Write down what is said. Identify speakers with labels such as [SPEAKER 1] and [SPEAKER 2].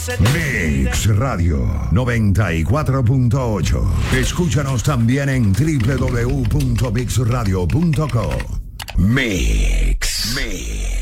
[SPEAKER 1] Mix Radio 94.8. Escúchanos también en www.mixradio.co. Mix.